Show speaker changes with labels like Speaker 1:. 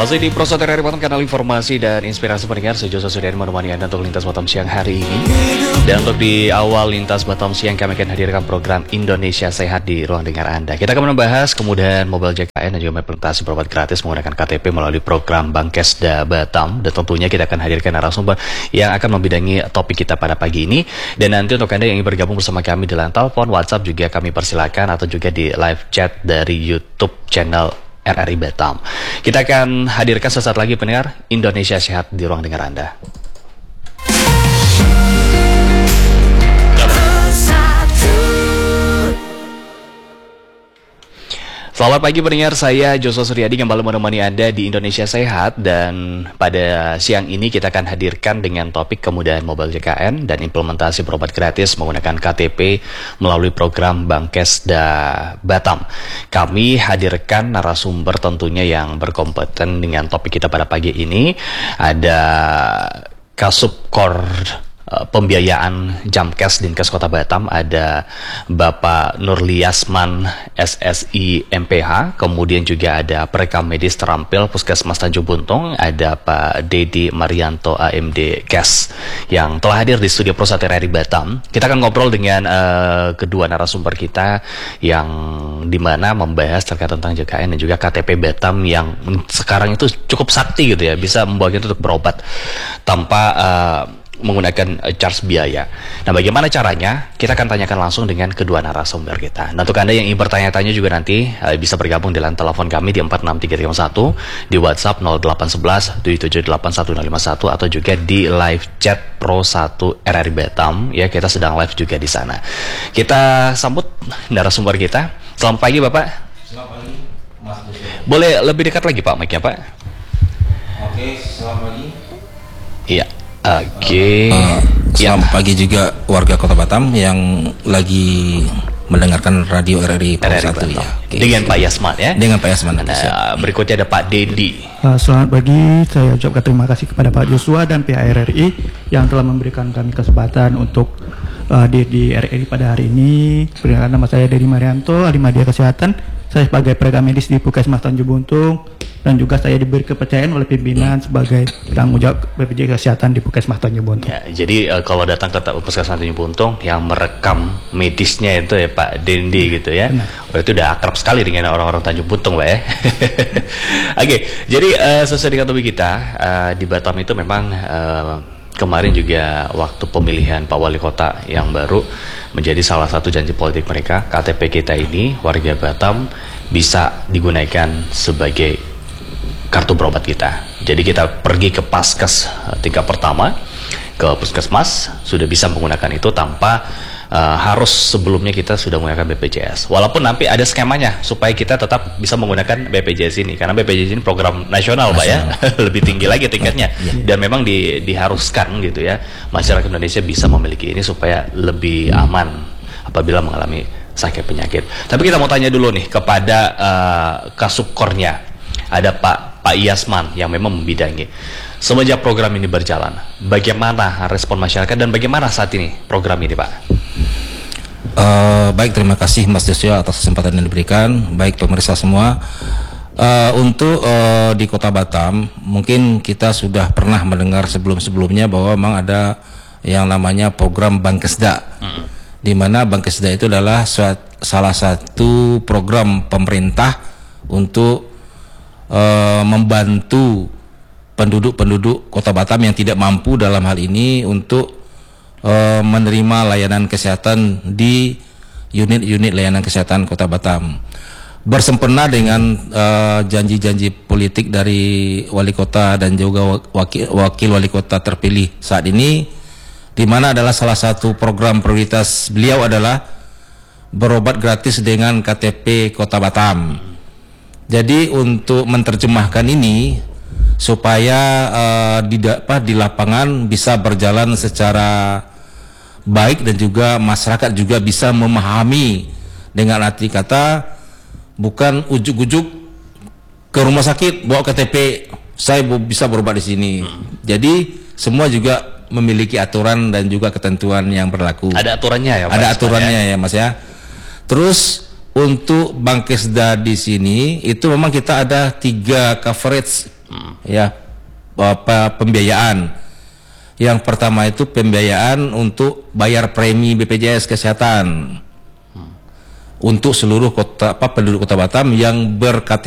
Speaker 1: Masih di Pro Satria Batam, kanal informasi dan inspirasi pendengar. Sejauh sudah menemani Anda untuk lintas Batam siang hari ini. Dan untuk di awal lintas Batam siang, kami akan hadirkan program Indonesia Sehat di ruang dengar Anda. Kita akan membahas kemudahan mobil JKN dan juga implementasi berobat gratis menggunakan KTP melalui program Bangkesda Batam. Dan tentunya kita akan hadirkan narasumber yang akan membidangi topik kita pada pagi ini. Dan nanti untuk Anda yang ingin bergabung bersama kami di line telepon, WhatsApp juga kami persilakan, atau juga di live chat dari YouTube channel RRI Batam. Kita akan hadirkan sesaat lagi pendengar Indonesia Sehat di ruang dengar Anda. Selamat pagi pendengar, saya Joshua Suryadi kembali menemani Anda di Indonesia Sehat. Dan pada siang ini kita akan hadirkan dengan topik kemudahan mobil JKN dan implementasi berobat gratis menggunakan KTP melalui program Bangkesda Batam. Kami hadirkan narasumber tentunya yang berkompeten dengan topik kita pada pagi ini. Ada Kasubkor Pembiayaan Jamkes Dinkes Kota Batam, ada Bapak Nurliasman SSI MPH, kemudian juga ada perekam medis terampil Puskesmas Tanjung Buntung, ada Pak Dedi Marianto AMD Kes yang telah hadir di studio Pro Satria di Batam. Kita akan ngobrol dengan kedua narasumber kita yang dimana membahas terkait tentang JKN dan juga KTP Batam yang sekarang itu cukup sakti gitu ya, bisa membawa kita untuk berobat tanpa menggunakan charge biaya. Nah, bagaimana caranya? Kita akan tanyakan langsung dengan kedua narasumber kita. Nah, untuk Anda yang ingin bertanya-tanya juga nanti bisa bergabung di line telepon kami di 46331, di WhatsApp 0811 7781051, atau juga di live chat Pro 1 RRI Batam. Ya, kita sedang live juga di sana. Kita sambut narasumber kita. Selamat pagi, Bapak.
Speaker 2: Selamat pagi, Mas Budi.
Speaker 1: Boleh lebih dekat lagi, Pak, mic-nya, Pak?
Speaker 2: Oke, selamat pagi.
Speaker 1: Iya. Oke.
Speaker 2: Selamat pagi juga warga Kota Batam yang lagi mendengarkan radio RRI Pro 1 ya.
Speaker 1: Okay. Dengan Pak Yasman ya.
Speaker 2: Dengan Pak Yasman.
Speaker 1: Nah, berikutnya ada Pak Dedi.
Speaker 3: Selamat pagi, saya ucapkan terima kasih kepada Pak Joshua dan pihak RRI yang telah memberikan kami kesempatan untuk hadir di RRI pada hari ini. Perkenalkan, nama saya Dedi Marianto, ahli media kesehatan. Saya sebagai perekam medis di Puskesmas Tanjung Buntung, dan juga saya diberi kepercayaan oleh pimpinan sebagai penanggung jawab BPJS Kesehatan di Puskesmas Tanjung Buntung.
Speaker 1: Ya, jadi kalau datang ke Puskesmas Tanjung Buntung, yang merekam medisnya itu ya Pak Dendi gitu ya. Oh, itu udah akrab sekali dengan orang-orang Tanjung Buntung, Pak ya. Oke, jadi sesuai dengan topik kita di Batam itu memang kemarin juga waktu pemilihan Pak Wali Kota yang baru, menjadi salah satu janji politik mereka, KTP kita ini warga Batam bisa digunakan sebagai kartu berobat kita. Jadi kita pergi ke Paskes tingkat pertama, ke Puskesmas, sudah bisa menggunakan itu tanpa harus sebelumnya kita sudah menggunakan BPJS. Walaupun nanti ada skemanya supaya kita tetap bisa menggunakan BPJS ini, karena BPJS ini program nasional, Pak ya, lebih tinggi lagi tingkatnya. Dan memang diharuskan gitu ya, masyarakat Indonesia bisa memiliki ini supaya lebih aman apabila mengalami sakit penyakit. Tapi kita mau tanya dulu nih kepada Kasubkornya, ada Pak Yasman yang memang membidangi. Semenjak program ini berjalan, bagaimana respon masyarakat dan bagaimana saat ini program ini, Pak?
Speaker 2: Baik, terima kasih Mas Joshua atas kesempatan yang diberikan. Baik pemirsa semua, untuk di Kota Batam, mungkin kita sudah pernah mendengar sebelum-sebelumnya bahwa memang ada yang namanya program Bangkesda, di mana Bangkesda itu adalah salah satu program pemerintah untuk membantu penduduk Kota Batam yang tidak mampu dalam hal ini untuk menerima layanan kesehatan di unit-unit layanan kesehatan Kota Batam. Bersempena dengan janji-janji politik dari wali kota dan juga wakil wali kota terpilih saat ini, di mana adalah salah satu program prioritas beliau adalah berobat gratis dengan KTP Kota Batam. Jadi untuk menerjemahkan ini supaya di lapangan bisa berjalan secara baik dan juga masyarakat juga bisa memahami dengan arti kata bukan ujuk-ujuk ke rumah sakit bawa KTP saya bisa berobat di sini. Jadi semua juga memiliki aturan dan juga ketentuan yang berlaku.
Speaker 1: Ada aturannya ya, Pak?
Speaker 2: Ada aturannya ya, Mas ya. Terus untuk Bangkesda di sini itu memang kita ada 3 coverage ya pembiayaan. Yang pertama itu pembiayaan untuk bayar premi BPJS Kesehatan untuk seluruh penduduk Kota Batam yang